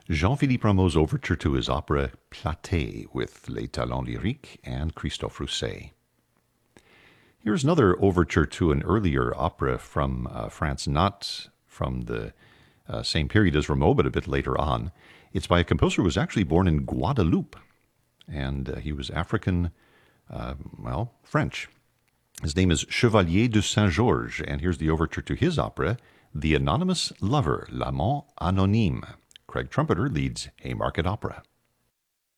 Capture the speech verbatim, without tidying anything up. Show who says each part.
Speaker 1: Jean-Philippe Rameau's overture to his opera Platée with Les Talents Lyriques and Christophe Rousset. Here's another overture to an earlier opera from uh, France, not from the uh, same period as Rameau, but a bit later on. It's by a composer who was actually born in Guadeloupe, and uh, he was African, uh, well, French. His name is Chevalier de Saint-Georges, and here's the overture to his opera, The Anonymous Lover, L'Amant Anonyme. Craig Trumpeter leads Haymarket Opera.